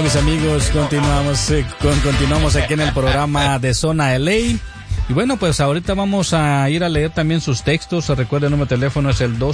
mis amigos, continuamos aquí en el programa de Zona LA. Y bueno, pues ahorita vamos a ir a leer también sus textos. Recuerden, el número de teléfono es el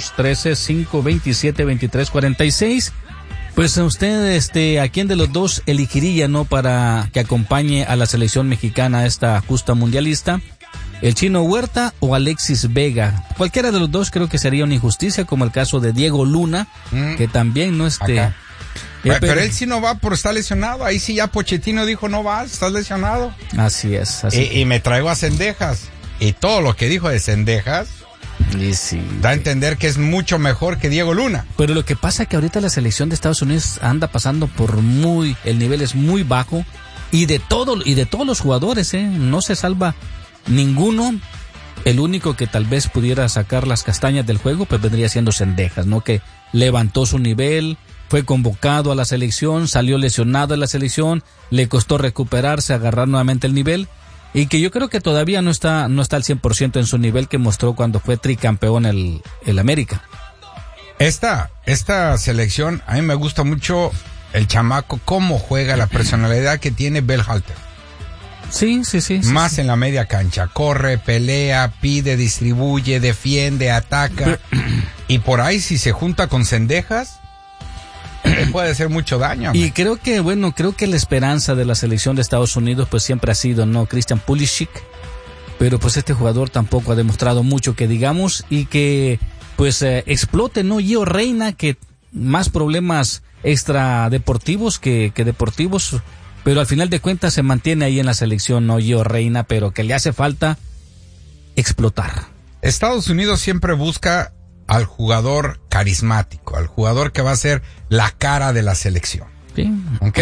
213-527-2346. Pues usted, ¿a quién de los dos elegiría, no, para que acompañe a la selección mexicana a esta justa mundialista? ¿El Chino Huerta o Alexis Vega? Cualquiera de los dos creo que sería una injusticia, como el caso de Diego Luna, que también no pero él sí no va por estar lesionado. Ahí sí ya Pochettino dijo, no vas, estás lesionado. Así es. Y me traigo a Cendejas. Y todo lo que dijo de Cendejas da a entender que es mucho mejor que Diego Luna. Pero lo que pasa es que ahorita la selección de Estados Unidos anda pasando el nivel es muy bajo. Y de todos los jugadores, no se salva ninguno. El único que tal vez pudiera sacar las castañas del juego, pues vendría siendo Cendejas, ¿no? Que levantó su nivel, fue convocado a la selección, salió lesionado de la selección, le costó recuperarse, agarrar nuevamente el nivel, y que yo creo que todavía no está al 100% en su nivel que mostró cuando fue tricampeón el América. Esta selección, a mí me gusta mucho el chamaco, cómo juega, la personalidad que tiene Berhalter. Sí. Más en la media cancha, corre, pelea, pide, distribuye, defiende, ataca. Y por ahí si se junta con Cendejas, puede hacer mucho daño. Y creo que la esperanza de la selección de Estados Unidos pues siempre ha sido, ¿no?, Christian Pulisic. Pero pues este jugador tampoco ha demostrado mucho que digamos, y que pues explote, ¿no? Gio Reyna, que más problemas extradeportivos que deportivos, pero al final de cuentas se mantiene ahí en la selección, ¿no? Gio Reyna, pero que le hace falta explotar. Estados Unidos siempre busca al jugador carismático, al jugador que va a ser la cara de la selección. Sí. ¿Ok?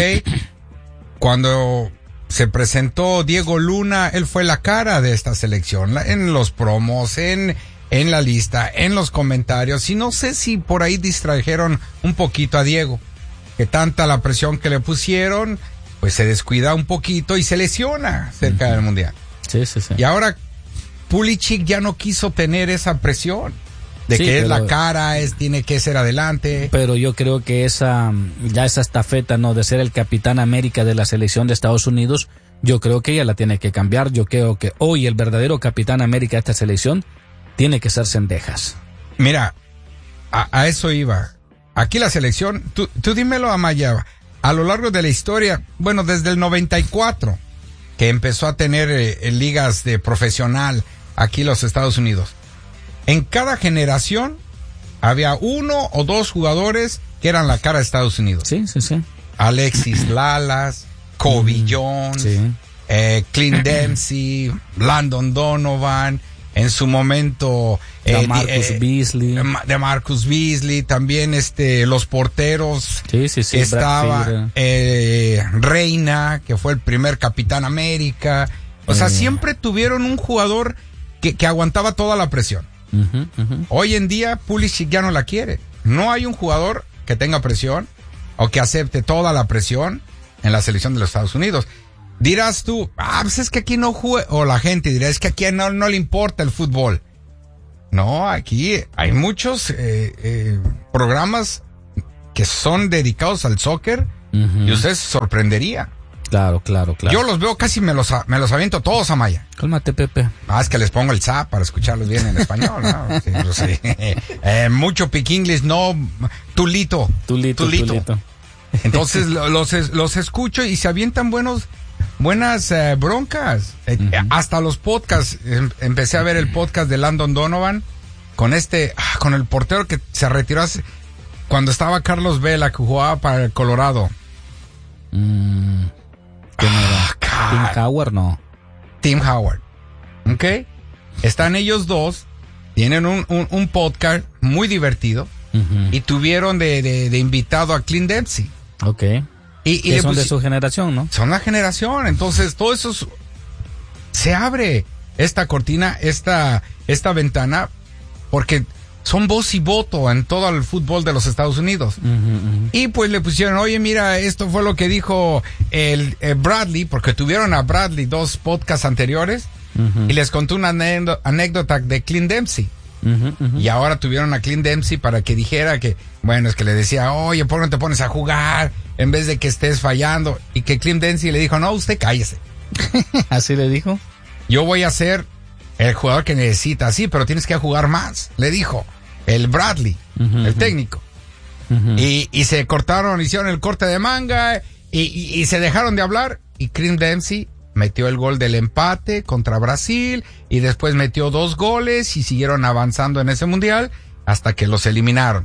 Cuando se presentó Diego Luna, él fue la cara de esta selección, en los promos, en la lista, en los comentarios, y no sé si por ahí distrajeron un poquito a Diego, que tanta la presión que le pusieron, pues se descuida un poquito y se lesiona cerca del Mundial. Sí. Y ahora Pulisic ya no quiso tener esa presión de que es la cara, tiene que ser adelante. Pero yo creo que esa estafeta, ¿no?, de ser el Capitán América de la selección de Estados Unidos, yo creo que ella la tiene que cambiar. Yo creo que hoy el verdadero Capitán América de esta selección tiene que ser Cendejas. Mira, a eso iba. Aquí la selección, tú dímelo, Amaya, a lo largo de la historia, bueno, desde el 94, que empezó a tener ligas de profesional aquí los Estados Unidos. En cada generación había uno o dos jugadores que eran la cara de Estados Unidos. Sí. Alexis Lalas, Kobe Jones, Clint Dempsey, Landon Donovan, en su momento Marcus Beasley, también los porteros. Sí. Estaba Reina, que fue el primer Capitán América. O sea, siempre tuvieron un jugador que aguantaba toda la presión. Hoy en día Pulisic ya no la quiere. No hay un jugador que tenga presión o que acepte toda la presión en la selección de los Estados Unidos. Dirás tú, pues es que aquí no juega, o la gente dirá, es que aquí no le importa el fútbol. No, aquí hay muchos programas que son dedicados al soccer y usted se sorprendería. Claro. Yo los veo, casi me los aviento todos, Amaya. Cálmate, Pepe. Es que les pongo el zap para escucharlos bien en español, ¿no? Sí. Mucho piquinglis, no, tulito. Entonces los escucho y se avientan buenas broncas. Hasta los podcasts. Empecé a ver el podcast de Landon Donovan con el portero que se retiró cuando estaba Carlos Vela, que jugaba para el Colorado. ¿Quién era? Tim Howard, no. Tim Howard. ¿Ok? Están ellos dos, tienen un podcast muy divertido, y tuvieron de invitado a Clint Dempsey. Ok. Y son de su generación, ¿no? Son la generación, entonces todo eso se abre esta cortina, esta ventana, porque son voz y voto en todo el fútbol de los Estados Unidos. Y pues le pusieron, oye, mira, esto fue lo que dijo el Bradley, porque tuvieron a Bradley 2 podcasts anteriores, y les contó una anécdota de Clint Dempsey. Y ahora tuvieron a Clint Dempsey para que dijera que, bueno, es que le decía, oye, ¿por qué no te pones a jugar? en vez de que estés fallando. Y que Clint Dempsey le dijo, no, usted cállese. ¿Así le dijo? Yo voy a ser el jugador que necesita, sí, pero tienes que jugar más, le dijo el Bradley, el técnico. Y se cortaron, hicieron el corte de manga y se dejaron de hablar. Y Clint Dempsey metió el gol del empate contra Brasil y después metió 2 goles y siguieron avanzando en ese mundial hasta que los eliminaron.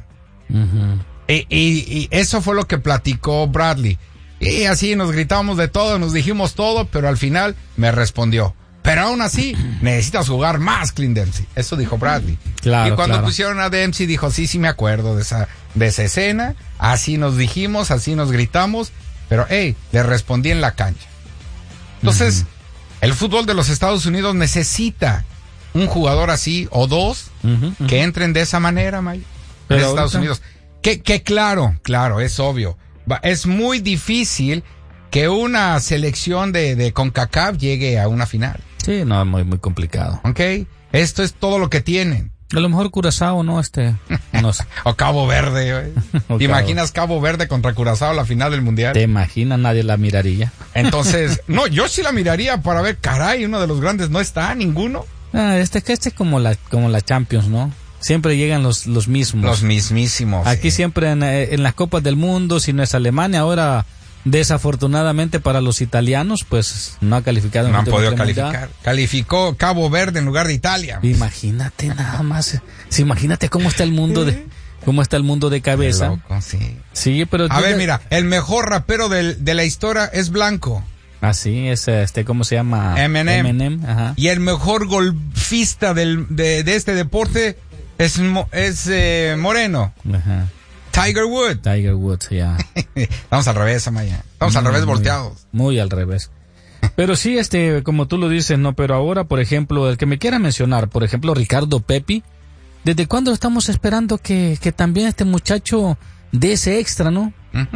Y eso fue lo que platicó Bradley. Y así nos gritamos de todo, nos dijimos todo, pero al final me respondió, pero aún así necesitas jugar más, Clint Dempsey. Eso dijo Bradley. Claro, y cuando claro. pusieron a Dempsey dijo, sí me acuerdo de esa escena, así nos dijimos, así nos gritamos, pero le respondí en la cancha. Entonces, el fútbol de los Estados Unidos necesita un jugador así o dos que entren de esa manera, May, de Estados Unidos. Que claro, es obvio. Es muy difícil que una selección de CONCACAF llegue a una final. Sí, no, es muy complicado. ¿Ok? Esto es todo lo que tienen. A lo mejor Curazao, no sé. O Cabo Verde. ¿Te imaginas Cabo Verde contra Curazao la final del Mundial? ¿Te imaginas? Nadie la miraría. Entonces, no, yo sí la miraría para ver, caray, uno de los grandes no está, ninguno. Este es como la Champions, ¿no? Siempre llegan los mismos. Los mismísimos. Aquí siempre en las Copas del Mundo, si no es Alemania, ahora desafortunadamente para los italianos, pues no ha calificado. No han podido calificar. Calificó Cabo Verde en lugar de Italia. Imagínate nada más. Imagínate cómo está el mundo de cabeza. Qué loco, sí. Sí, pero a ver, mira, el mejor rapero de la historia es blanco. Así es, ¿cómo se llama? Eminem. Ajá. Y el mejor golfista de este deporte es moreno. Ajá. Tiger Woods, ya. Estamos al revés, Amaya. Estamos al revés volteados. Muy al revés. Pero sí, como tú lo dices, no, pero ahora, por ejemplo, el que me quiera mencionar, por ejemplo, Ricardo Pepi, ¿desde cuándo estamos esperando que también este muchacho dé ese extra, no?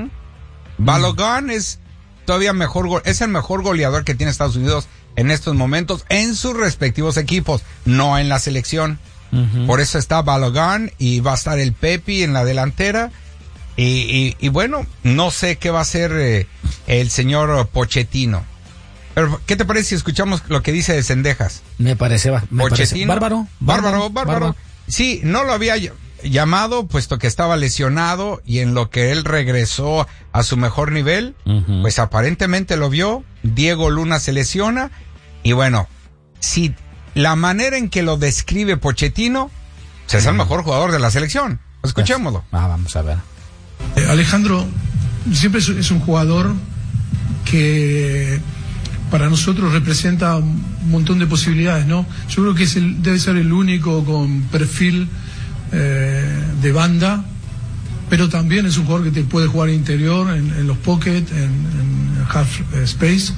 Balogun es todavía es el mejor goleador que tiene Estados Unidos en estos momentos en sus respectivos equipos, no en la selección. Por eso está Balogun y va a estar el Pepi en la delantera y bueno, no sé qué va a hacer el señor Pochettino. Pero ¿qué te parece si escuchamos lo que dice de Cendejas? Me parece bárbaro. Sí, no lo había llamado puesto que estaba lesionado y en lo que él regresó a su mejor nivel, pues aparentemente lo vio. Diego Luna se lesiona y bueno, si la manera en que lo describe Pochettino, es el mejor jugador de la selección. Escuchémoslo. Vamos a ver. Alejandro siempre es un jugador que para nosotros representa un montón de posibilidades, ¿no? Yo creo que debe ser el único con perfil de banda, pero también es un jugador que te puede jugar interior, en los pocket, en half space.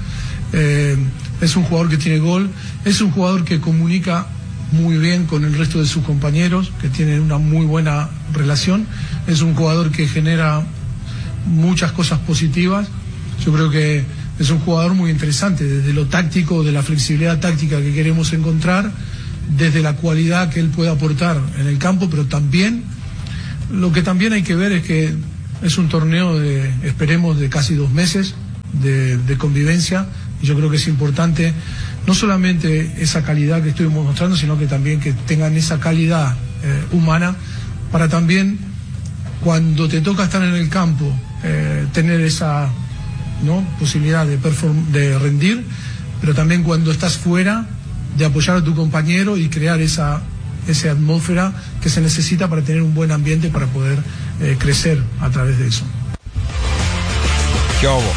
Es un jugador que tiene gol, es un jugador que comunica muy bien con el resto de sus compañeros, que tienen una muy buena relación, es un jugador que genera muchas cosas positivas. Yo creo que es un jugador muy interesante, desde lo táctico, de la flexibilidad táctica que queremos encontrar, desde la cualidad que él puede aportar en el campo, pero también, lo que también hay que ver es que es un torneo esperemos, de casi 2 meses de convivencia. Y yo creo que es importante no solamente esa calidad que estuvimos mostrando, sino que también que tengan esa calidad humana para también, cuando te toca estar en el campo, tener esa posibilidad de rendir, pero también cuando estás fuera, de apoyar a tu compañero y crear esa atmósfera que se necesita para tener un buen ambiente para poder crecer a través de eso. ¿Qué hubo?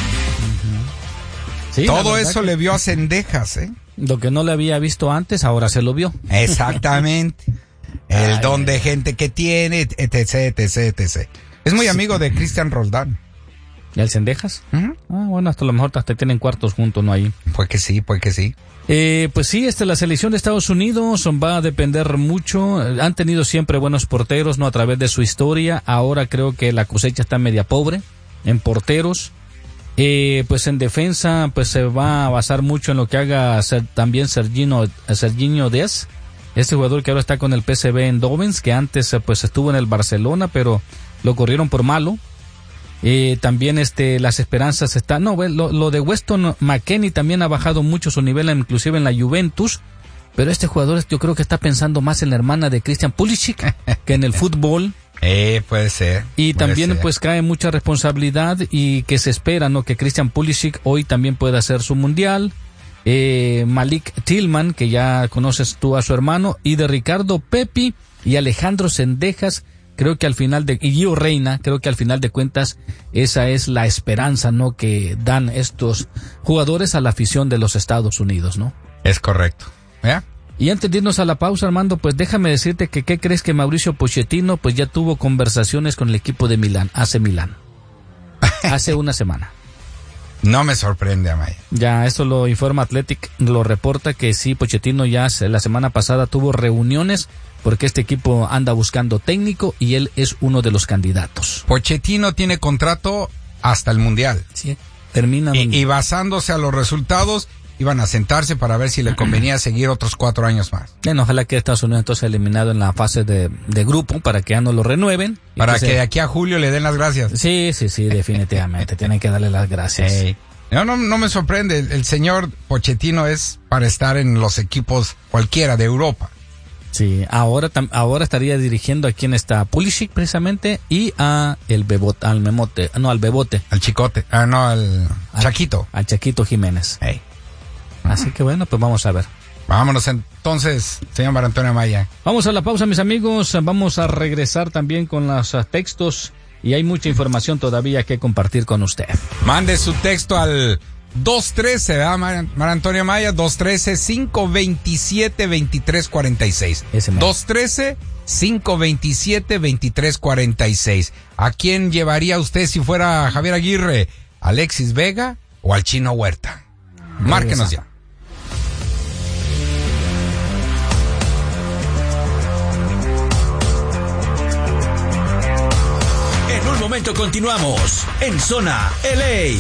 Sí, todo eso le vio a Cendejas, Lo que no le había visto antes, ahora se lo vio. Exactamente. El don de gente que tiene, etc. Es muy amigo de Cristian Roldán. ¿Y el Cendejas? Bueno, hasta a lo mejor hasta tienen cuartos juntos, ¿no? Ahí. Pues que sí. Pues sí, la selección de Estados Unidos va a depender mucho. Han tenido siempre buenos porteros, ¿no? A través de su historia. Ahora creo que la cosecha está media pobre en porteros. Pues en defensa pues se va a basar mucho en lo que haga también Serginho Dest, este jugador que ahora está con el PSV Eindhoven, que antes pues estuvo en el Barcelona pero lo corrieron por malo. También las esperanzas están... No, lo de Weston McKennie también ha bajado mucho su nivel, inclusive en la Juventus. Pero este jugador yo creo que está pensando más en la hermana de Christian Pulisic que en el fútbol. Puede ser. Y también pues cae mucha responsabilidad y que se espera, ¿no? Que Christian Pulisic hoy también pueda hacer su mundial. Malik Tillman, que ya conoces tú a su hermano, y de Ricardo Pepi y Alejandro Sendejas, creo que al final y Gio Reyna, creo que al final de cuentas esa es la esperanza, ¿no? Que dan estos jugadores a la afición de los Estados Unidos, ¿no? Es correcto. ¿Ya? Y antes de irnos a la pausa, Armando, pues déjame decirte que ¿qué crees? Que Mauricio Pochettino pues ya tuvo conversaciones con el equipo de Milán, AC Milán, hace una semana. No me sorprende, Amaya. Ya, esto lo informa Athletic, lo reporta que sí, Pochettino ya la semana pasada tuvo reuniones porque este equipo anda buscando técnico y él es uno de los candidatos. Pochettino tiene contrato hasta el Mundial. Sí, termina. Y basándose a los resultados, iban a sentarse para ver si le convenía seguir otros 4 años más. Bueno, ojalá que Estados Unidos entonces eliminado en la fase de grupo para que ya no lo renueven. Para que de aquí a julio le den las gracias. Sí, definitivamente. Tienen que darle las gracias. No me sorprende. El señor Pochettino es para estar en los equipos cualquiera de Europa. Sí, ahora estaría dirigiendo a quien está Pulisic precisamente y al Bebote. Al Chicote. Al Chaquito. Al Chaquito Jiménez. Así que bueno, pues vamos a ver. Vámonos entonces, señor Mario Antonio Amaya. Vamos a la pausa, mis amigos. Vamos a regresar también con los textos y hay mucha información todavía que compartir con usted. Mande su texto al 213, ¿verdad, Mario Antonio Amaya? 213-527-2346. 213-527-2346. ¿A quién llevaría usted si fuera Javier Aguirre? ¿Alexis Vega o al Chino Huerta? Márquenos ya. En un momento continuamos en Zona LA.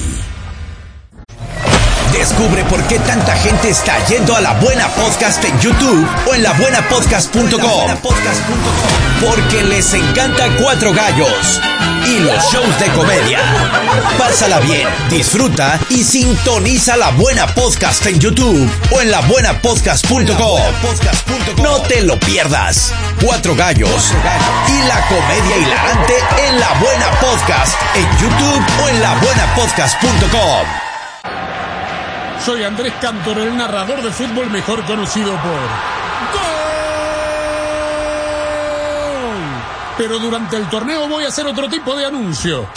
Descubre por qué tanta gente está yendo a La Buena Podcast en YouTube o en labuenapodcast.com. Porque les encanta Cuatro Gallos y los shows de comedia. Pásala bien, disfruta y sintoniza La Buena Podcast en YouTube o en labuenapodcast.com. No te lo pierdas. Cuatro Gallos y la comedia hilarante en La Buena Podcast en YouTube o en labuenapodcast.com. Soy Andrés Cantor, el narrador de fútbol mejor conocido por ¡Gol! Pero durante el torneo voy a hacer otro tipo de anuncio.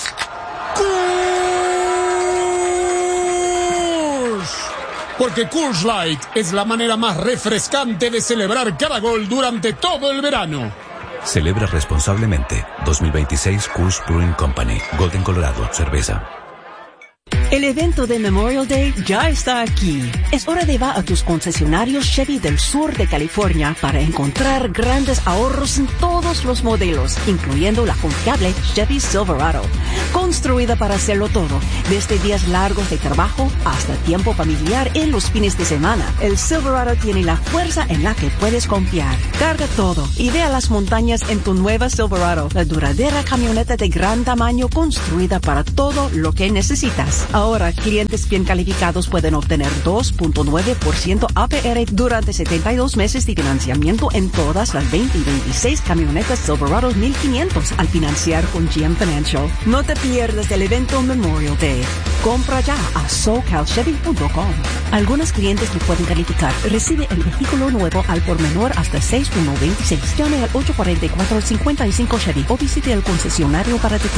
¡Coors! Porque Coors Light es la manera más refrescante de celebrar cada gol durante todo el verano. Celebra responsablemente. 2026 Coors Brewing Company. Golden, Colorado. Cerveza. El evento de Memorial Day ya está aquí. Es hora de ir a tus concesionarios Chevy del sur de California para encontrar grandes ahorros en todos los modelos, incluyendo la confiable Chevy Silverado. Construida para hacerlo todo, desde días largos de trabajo hasta tiempo familiar en los fines de semana. El Silverado tiene la fuerza en la que puedes confiar. Carga todo y ve a las montañas en tu nueva Silverado, la duradera camioneta de gran tamaño construida para todo lo que necesitas. Ahora, clientes bien calificados pueden obtener 2.9% APR durante 72 meses de financiamiento en todas las 20 y 26 camionetas Silverado 1500 al financiar con GM Financial. No te pierdas el evento Memorial Day. Compra ya a SoCalChevy.com. Algunos clientes que pueden calificar. Recibe el vehículo nuevo al por menor hasta 6.26. Llame al 844-55 Chevy o visite el concesionario para detalles.